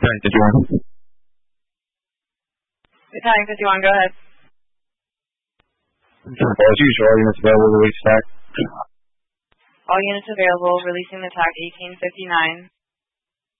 951. Battalion 51, go ahead. As usual, all units available, release TAC. All units available, releasing the TAC 1859.